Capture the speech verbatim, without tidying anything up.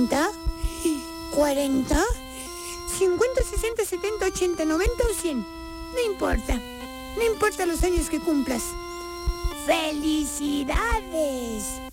treinta, cuarenta, cincuenta, sesenta, setenta, ochenta, noventa o cien. No importa. No importa los años que cumplas. ¡Felicidades!